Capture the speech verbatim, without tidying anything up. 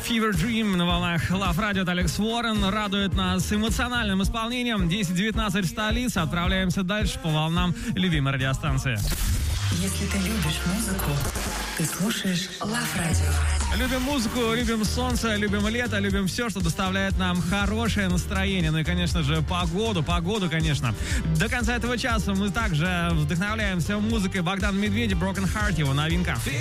Fever Dream на волнах Love Radio от Алекс Уоррен радует нас эмоциональным исполнением. десять девятнадцать в столице. Отправляемся дальше по волнам любимой радиостанции. Если ты любишь музыку, ты слушаешь Love Radio. Любим музыку, любим солнце, любим лето, любим все, что доставляет нам хорошее настроение. Ну и, конечно же, погоду, погоду, конечно. До конца этого часа мы также вдохновляемся музыкой. Богдан Медведев, Broken Heart, его новинка.